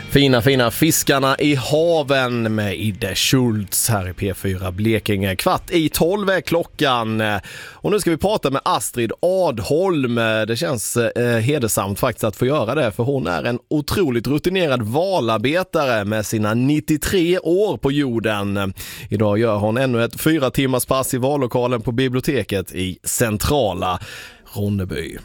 Fina Fiskarna i haven med Idde Schultz här i P4 Blekinge. 11:15 är klockan. Och nu ska vi prata med Astrid Adholm. Det känns hedersamt faktiskt att få göra det, för hon är en otroligt rutinerad valarbetare med sina 93 år på jorden. Idag gör hon ännu ett 4 timmars pass i vallokalen på biblioteket i centrala Ronneby.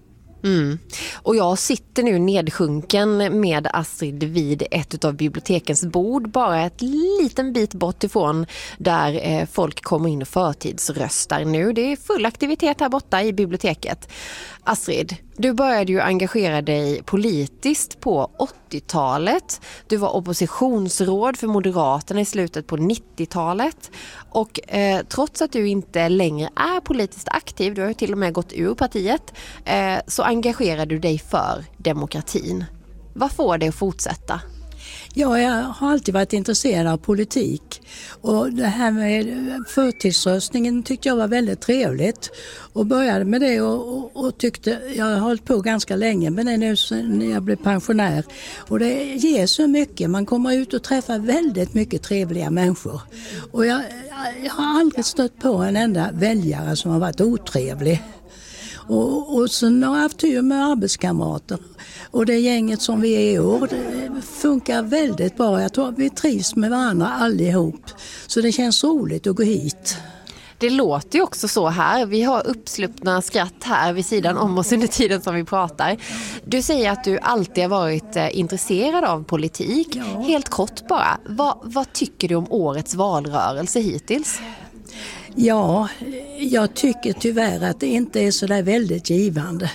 Och jag sitter nu nedsjunken med Astrid vid ett av bibliotekens bord, bara ett liten bit bort ifrån där folk kommer in och förtidsröstar nu. Det är full aktivitet här borta i biblioteket. Astrid, du började ju engagera dig politiskt på 80-talet. Du var oppositionsråd för Moderaterna i slutet på 90-talet. Och trots att du inte längre är politiskt aktiv, du har ju till och med gått ur partiet, så engagerar du dig för demokratin. Vad får dig att fortsätta? Ja, jag har alltid varit intresserad av politik, och det här med förtidsröstningen tyckte jag var väldigt trevligt och började med det och tyckte, jag har hållit på ganska länge med det nu när jag blev pensionär, och det ger så mycket, man kommer ut och träffar väldigt mycket trevliga människor, och jag har aldrig stött på en enda väljare som har varit otrevlig. Och sen har jag haft tur med arbetskamrater. Och det gänget som vi är i år, det funkar väldigt bra. Jag tror att vi trivs med varandra allihop. Så det känns roligt att gå hit. Det låter ju också så här. Vi har uppsluppna skratt här vid sidan om oss under tiden som vi pratar. Du säger att du alltid har varit intresserad av politik. Ja. Helt kort bara. Vad tycker du om årets valrörelse hittills? Ja, jag tycker tyvärr att det inte är så där väldigt givande.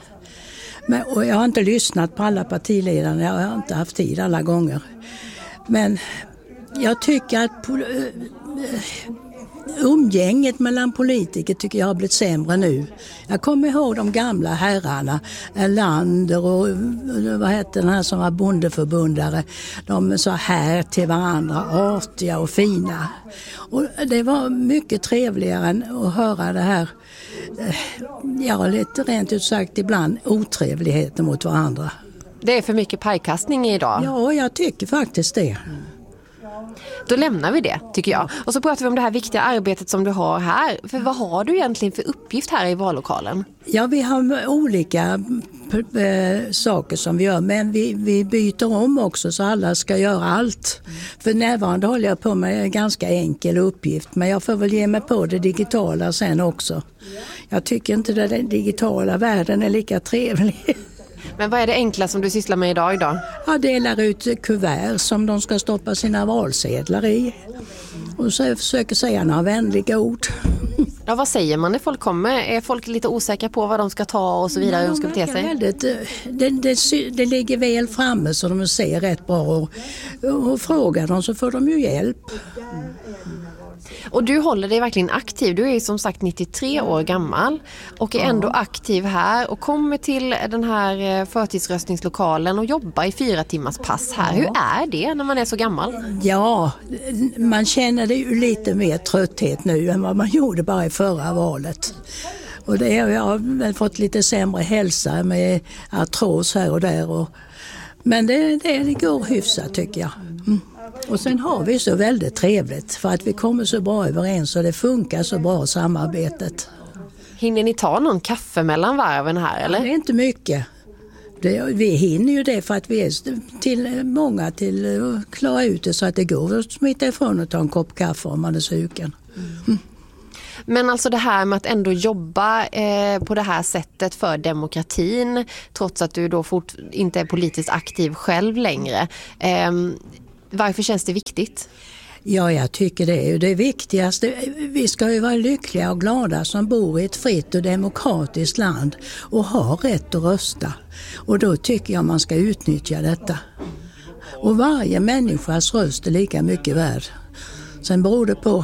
Och jag har inte lyssnat på alla partiledarna, jag har inte haft tid alla gånger. Men jag tycker att umgänget mellan politiker tycker jag har blivit sämre nu. Jag kommer ihåg de gamla herrarna, Erlander och vad hette den här som var bondeförbundare. De sa här till varandra, artiga och fina. Och det var mycket trevligare än att höra det här, ja, lite rent ut sagt ibland, otrevligheter mot varandra. Det är för mycket pajkastning idag. Ja, jag tycker faktiskt det. Då lämnar vi det, tycker jag. Och så pratar vi om det här viktiga arbetet som du har här. För vad har du egentligen för uppgift här i vallokalen? Ja, vi har olika saker som vi gör, men vi byter om också så alla ska göra allt. För närvarande håller jag på med en ganska enkel uppgift, men jag får väl ge mig på det digitala sen också. Jag tycker inte att den digitala världen är lika trevlig. Men vad är det enkla som du sysslar med idag då? Jag delar ut kuvert som de ska stoppa sina valsedlar i. Och så försöker säga några vänliga ord. Ja, vad säger man när folk kommer? Är folk lite osäkra på vad de ska ta och så vidare? Hur de ska bete sig? Det ligger väl framme så de ser rätt bra. Och frågar dem så får de ju hjälp. Och du håller dig verkligen aktiv. Du är ju som sagt 93 år gammal och är ändå aktiv här och kommer till den här förtidsröstningslokalen och jobbar i 4 timmars pass här. Hur är det när man är så gammal? Ja, man känner det ju lite mer trötthet nu än vad man gjorde bara i förra valet. Och det har jag fått lite sämre hälsa med artros här och där. Men det går hyfsat tycker jag. Och sen har vi så väldigt trevligt för att vi kommer så bra överens och det funkar så bra samarbetet. Hinner ni ta någon kaffe mellan varven här eller? Det är inte mycket. Vi hinner ju det för att vi är till många till att klara ut det så att det går att smita ifrån och ta en kopp kaffe om man är sugen. Men alltså det här med att ändå jobba på det här sättet för demokratin trots att du då inte är politiskt aktiv själv längre. Varför känns det viktigt? Ja, jag tycker det är ju det viktigaste. Vi ska ju vara lyckliga och glada som bor i ett fritt och demokratiskt land och har rätt att rösta. Och då tycker jag man ska utnyttja detta. Och varje människas röst är lika mycket värd. Sen beror det på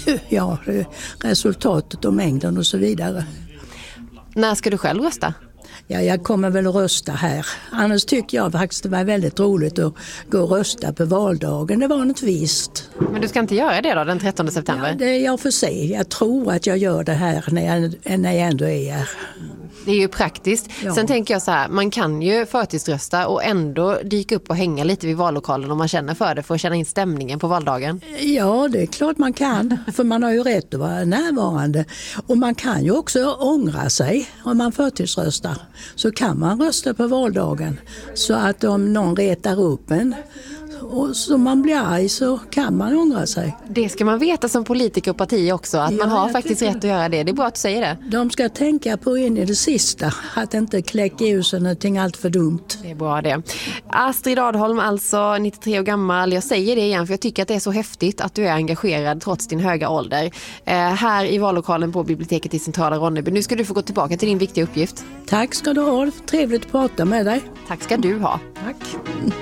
resultatet och mängden och så vidare. När ska du själv rösta? Ja, jag kommer väl att rösta här. Annars tycker jag faktiskt det var väldigt roligt att gå och rösta på valdagen. Det var något visst. Men du ska inte göra det då den 13 september? Ja, det jag får se. Jag tror att jag gör det här när jag ändå är här. Det är ju praktiskt. Ja. Sen tänker jag så här, man kan ju förtidsrösta och ändå dyka upp och hänga lite vid vallokalen om man känner för det, för att känna in stämningen på valdagen. Ja, det är klart man kan, för man har ju rätt att vara närvarande. Och man kan ju också ångra sig om man förtidsröstar. Så kan man rösta på valdagen. Så att om någon retar upp en och så man blir arg så kan man ångra sig. Det ska man veta som politiker och parti också, att man har jag faktiskt tycker rätt att göra det. Det är bra att du säger det. De ska tänka på in i det sista, att inte kläcka ur sig någonting allt för dumt. Det är bra det. Astrid Adholm, alltså 93 år gammal. Jag säger det igen för jag tycker att det är så häftigt att du är engagerad trots din höga ålder. Här i vallokalen på biblioteket i centrala Ronneby. Nu ska du få gå tillbaka till din viktiga uppgift. Tack ska du ha, trevligt att prata med dig. Tack ska du ha. Tack.